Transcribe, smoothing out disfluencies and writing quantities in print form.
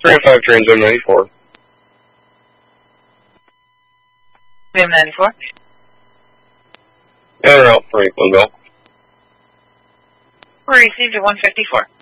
305 Transom 94. We have 94. En route for Equinville. We received at 154.